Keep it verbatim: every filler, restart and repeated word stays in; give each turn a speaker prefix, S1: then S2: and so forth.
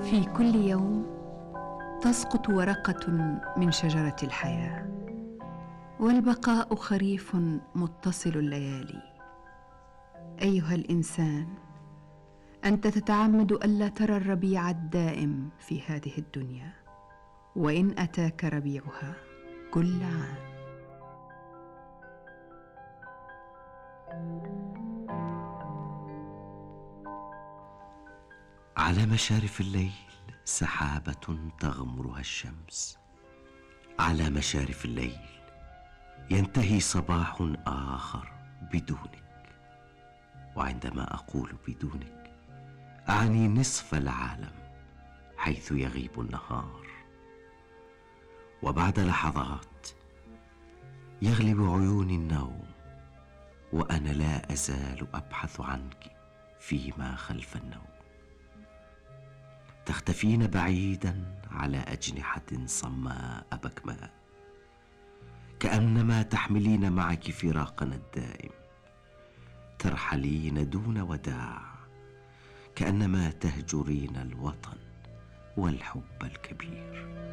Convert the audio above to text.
S1: في كل يوم تسقط ورقة من شجرة الحياة، والبقاء خريف متصل الليالي. أيها الإنسان، أنت تتعمد ألا ترى الربيع الدائم في هذه الدنيا، وإن أتاك ربيعها كل عام.
S2: على مشارف الليل سحابة تغمرها الشمس. على مشارف الليل ينتهي صباح آخر بدونك، وعندما أقول بدونك أعني نصف العالم حيث يغيب النهار. وبعد لحظات يغلب عيوني النوم، وأنا لا أزال أبحث عنك فيما خلف النوم. تختفين بعيدا على أجنحة صماء بكماء، كأنما تحملين معك فراقنا الدائم. ترحلين دون وداع، كأنما تهجرين الوطن والحب الكبير.